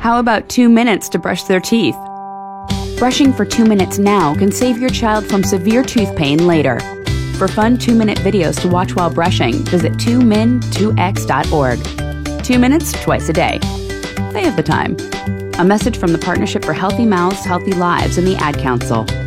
How about 2 minutes to brush their teeth? Brushing for 2 minutes now can save your child from severe tooth pain later. For fun 2-minute videos to watch while brushing, visit 2min2x.org. 2 minutes twice a day. They have the time. A message from the Partnership for Healthy Mouths, Healthy Lives and the Ad Council.